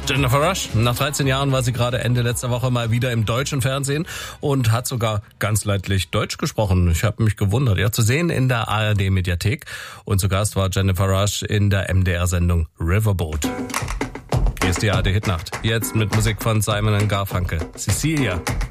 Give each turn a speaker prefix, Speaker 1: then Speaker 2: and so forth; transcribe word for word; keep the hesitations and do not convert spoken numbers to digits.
Speaker 1: Jennifer Rush. Nach dreizehn Jahren war sie gerade Ende letzter Woche mal wieder im deutschen Fernsehen und hat sogar ganz leidlich Deutsch gesprochen. Ich habe mich gewundert. Ja, zu sehen in der A R D-Mediathek. Und zu Gast war Jennifer Rush in der M D R-Sendung Riverboat. Hier ist die A R D-Hitnacht. Jetzt mit Musik von Simon and Garfunkel. Cecilia.